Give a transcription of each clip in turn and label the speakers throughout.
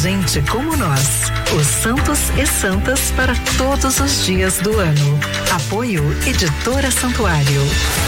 Speaker 1: gente como nós. Os santos e santas para todos os dias do ano. Apoio Editora Santuário.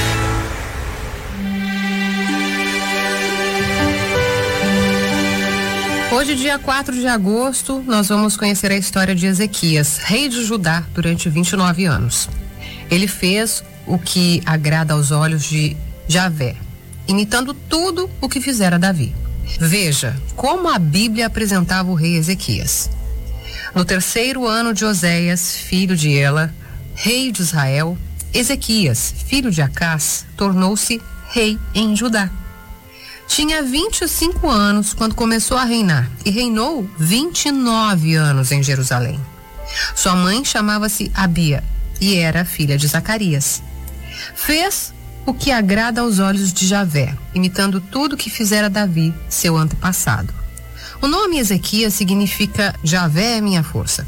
Speaker 2: Hoje, dia 4 de agosto, nós vamos conhecer a história de Ezequias, rei de Judá, durante 29 anos. Ele fez o que agrada aos olhos de Javé, imitando tudo o que fizera Davi. Veja como a Bíblia apresentava o rei Ezequias. No 3º ano de Oséias, filho de Ela, rei de Israel, Ezequias, filho de Acás, tornou-se rei em Judá. Tinha 25 anos quando começou a reinar e reinou 29 anos em Jerusalém. Sua mãe chamava-se Abia e era filha de Zacarias. Fez o que agrada aos olhos de Javé, imitando tudo que fizera Davi, seu antepassado. O nome Ezequias significa Javé é minha força.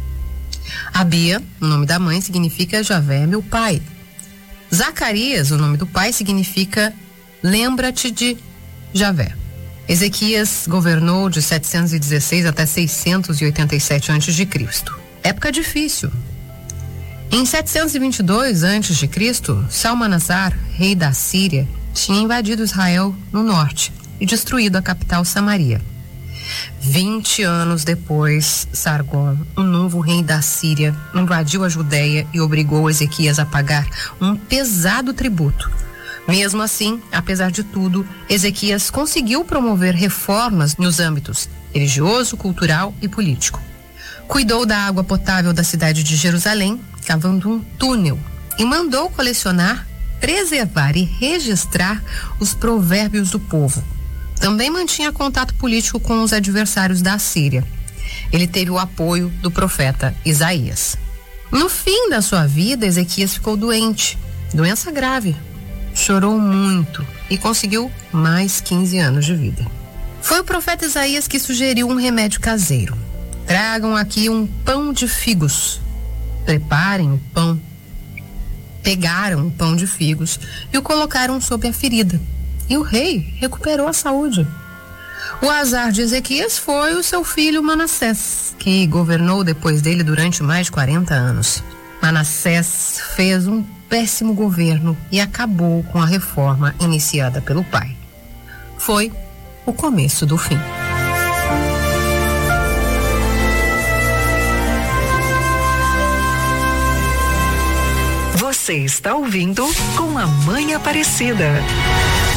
Speaker 2: Abia, o nome da mãe, significa Javé é meu pai. Zacarias, o nome do pai, significa lembra-te de Javé. Ezequias governou de 716 até 687 a.C. Época difícil. Em 722 a.C., Salmanassar, rei da Síria, tinha invadido Israel no norte e destruído a capital Samaria. 20 anos depois, Sargon, o novo rei da Síria, invadiu a Judéia e obrigou Ezequias a pagar um pesado tributo. Mesmo assim, apesar de tudo, Ezequias conseguiu promover reformas nos âmbitos religioso, cultural e político. Cuidou da água potável da cidade de Jerusalém, cavando um túnel, e mandou colecionar, preservar e registrar os provérbios do povo. Também mantinha contato político com os adversários da Síria. Ele teve o apoio do profeta Isaías. No fim da sua vida, Ezequias ficou doente, doença grave. Chorou muito e conseguiu mais 15 anos de vida. Foi o profeta Isaías que sugeriu um remédio caseiro. Tragam aqui um pão de figos. Preparem o pão. Pegaram o pão de figos e o colocaram sob a ferida. E o rei recuperou a saúde. O azar de Ezequias foi o seu filho Manassés, que governou depois dele durante mais de 40 anos. Manassés fez um péssimo governo e acabou com a reforma iniciada pelo pai. Foi o começo do fim.
Speaker 1: Você está ouvindo Com a Mãe Aparecida.